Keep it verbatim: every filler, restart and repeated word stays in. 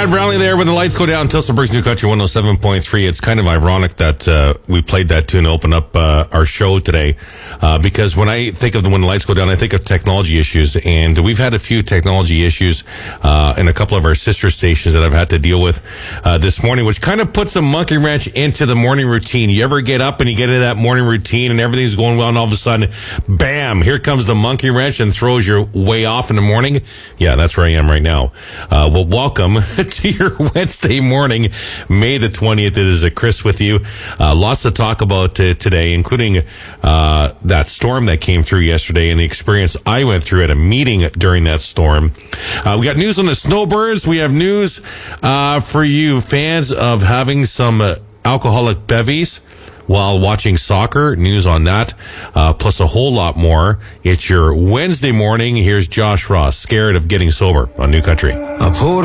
Chad Brownlee there when the lights go down. Tilsonburg's New Country one oh seven point three. It's kind of ironic that uh, we played that tune to open up uh, our show today uh, because when I think of the when the lights go down, I think of technology issues. And we've had a few technology issues uh, in a couple of our sister stations that I've had to deal with uh, this morning, which kind of puts a monkey wrench into the morning routine. You ever get up and you get into that morning routine and everything's going well and all of a sudden, bam, here comes the monkey wrench and throws your way off in the morning? Yeah, that's where I am right now. Uh, well, welcome to your Wednesday morning, May the twentieth. It is a Chris with you. Uh, lots to talk about uh, today, including uh, that storm that came through yesterday and the experience I went through at a meeting during that storm. Uh, we got news on the snowbirds. We have news uh, for you fans of having some uh, alcoholic bevies while watching soccer. News on that, uh, plus a whole lot more. It's your Wednesday morning. Here's Josh Ross, Scared of Getting Sober on New Country. I poured